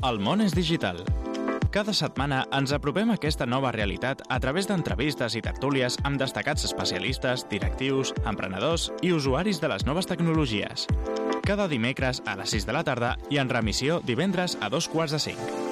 El món és digital. Cada setmana ens apropem a aquesta nova realitat a través d'entrevistes i tertúlies amb destacats especialistes, directius, emprenedors i usuaris de les noves tecnologies. Cada dimecres a les 6 de la tarda i en remissió divendres a 2:45.